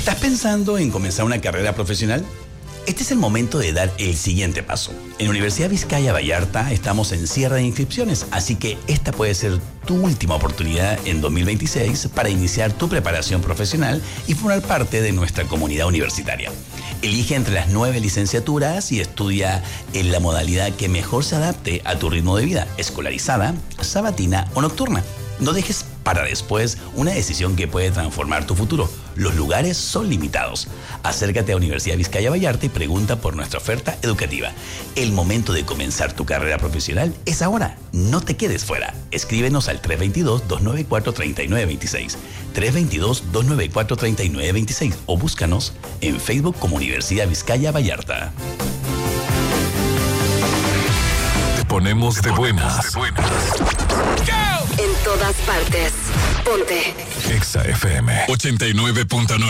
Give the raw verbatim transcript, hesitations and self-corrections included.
¿Estás pensando en comenzar una carrera profesional? Este es el momento de dar el siguiente paso. En Universidad Vizcaya Vallarta estamos en cierre de inscripciones, así que esta puede ser tu última oportunidad en dos mil veintiséis para iniciar tu preparación profesional y formar parte de nuestra comunidad universitaria. Elige entre las nueve licenciaturas y estudia en la modalidad que mejor se adapte a tu ritmo de vida, escolarizada, sabatina o nocturna. No dejes para después una decisión que puede transformar tu futuro. Los lugares son limitados. Acércate a Universidad Vizcaya Vallarta y pregunta por nuestra oferta educativa. El momento de comenzar tu carrera profesional es ahora. No te quedes fuera. Escríbenos al tres dos dos, dos nueve cuatro, tres nueve dos seis, tres dos dos, dos nueve cuatro, tres nueve dos seis o búscanos en Facebook como Universidad Vizcaya Vallarta. Te ponemos de buenas. En todas partes. Ponte. Exa F M ochenta y nueve punto nueve.